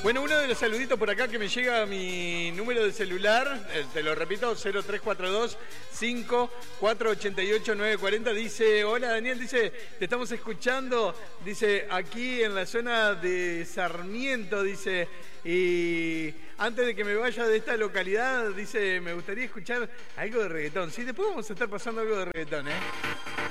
Bueno, uno de los saluditos por acá que me llega a mi número de celular, te lo repito, 0342-5488-940, dice, hola Daniel, dice, te estamos escuchando, dice, aquí en la zona de Sarmiento, dice, y antes de que me vaya de esta localidad, dice, me gustaría escuchar algo de reggaetón. Sí, después vamos a estar pasando algo de reggaetón, ¿eh?